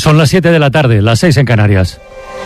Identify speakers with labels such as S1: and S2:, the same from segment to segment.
S1: Son las 7 de la tarde, las 6 en Canarias.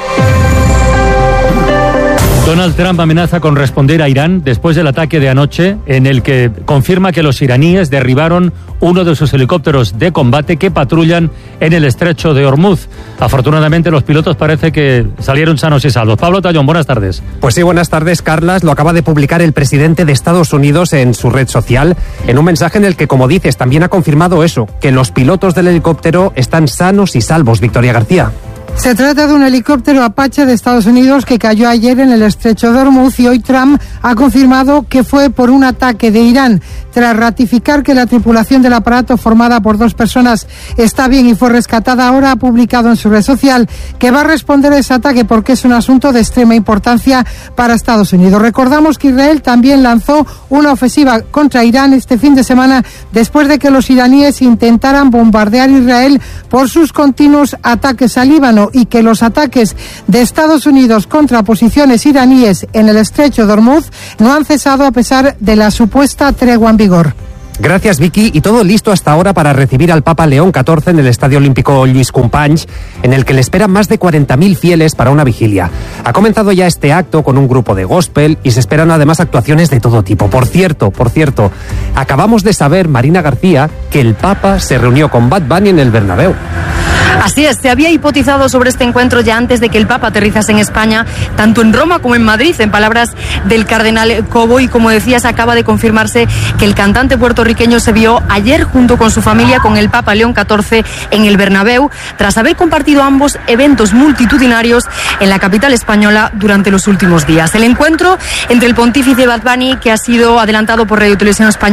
S1: Donald Trump amenaza con responder a Irán después del ataque de anoche, en el que confirma que los iraníes derribaron uno de sus helicópteros de combate que patrullan en el estrecho de Hormuz. Afortunadamente, los pilotos parece que salieron sanos y salvos. Pablo Tallón, buenas tardes.
S2: Pues sí, buenas tardes, Carlas. Lo acaba de publicar el presidente de Estados Unidos en su red social, en un mensaje en el que, como dices, también ha confirmado eso, que los pilotos del helicóptero están sanos y salvos. Victoria García.
S3: Se trata de un helicóptero Apache de Estados Unidos que cayó ayer en el estrecho de Hormuz y hoy Trump ha confirmado que fue por un ataque de Irán. Tras ratificar que la tripulación del aparato, formada por 2 personas, está bien y fue rescatada, ahora ha publicado en su red social que va a responder a ese ataque porque es un asunto de extrema importancia para Estados Unidos. Recordamos que Israel también lanzó una ofensiva contra Irán este fin de semana después de que los iraníes intentaran bombardear Israel por sus continuos ataques al Líbano, y que los ataques de Estados Unidos contra posiciones iraníes en el estrecho de Hormuz no han cesado a pesar de la supuesta tregua en vigor.
S2: Gracias, Vicky. Y todo listo hasta ahora para recibir al Papa León XIV en el Estadio Olímpico Lluís Companys, en el que le esperan más de 40.000 fieles para una vigilia. Ha comenzado ya este acto con un grupo de gospel y se esperan además actuaciones de todo tipo. Por cierto, acabamos de saber, Marina García, que el Papa se reunió con Bad Bunny en el Bernabéu.
S4: Así es, se había hipotizado sobre este encuentro ya antes de que el Papa aterrizase en España, tanto en Roma como en Madrid, en palabras del cardenal Cobo, y como decías, acaba de confirmarse que el cantante puertorriqueño se vio ayer junto con su familia con el Papa León XIV en el Bernabéu, tras haber compartido ambos eventos multitudinarios en la capital española durante los últimos días. El encuentro entre el pontífice Bad Bunny, que ha sido adelantado por Radio Televisión Española,